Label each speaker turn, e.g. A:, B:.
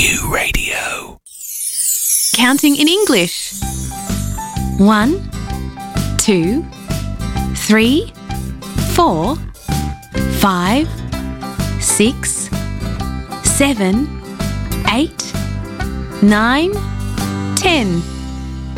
A: Q Radio.
B: Counting in English. 1, 2, 3, 4, 5, 6, 7, 8, 9, 10.